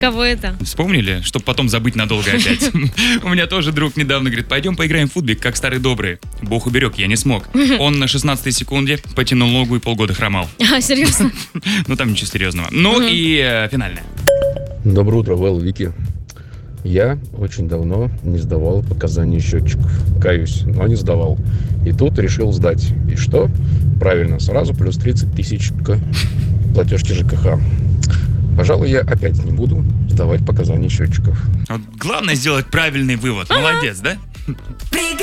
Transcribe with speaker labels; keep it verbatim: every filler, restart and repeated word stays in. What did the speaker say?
Speaker 1: Кого это?
Speaker 2: Вспомнили, чтобы потом забыть надолго опять. У меня тоже друг недавно говорит, пойдем поиграем в футбик, как старый добрый. Бог уберег, я не смог. Он на шестнадцатой секунде потянул ногу и полгода хромал.
Speaker 1: А, серьезно?
Speaker 2: Ну, там ничего серьезного. Ну и э, финальное.
Speaker 3: Доброе утро, Вэл, Вики. Я очень давно не сдавал показания счетчиков. Каюсь, но не сдавал. И тут решил сдать. И что? Правильно, сразу плюс тридцать тысяч к платежке ЖКХ. Пожалуй, я опять не буду сдавать показания счетчиков.
Speaker 2: Вот главное сделать правильный вывод. Молодец, да?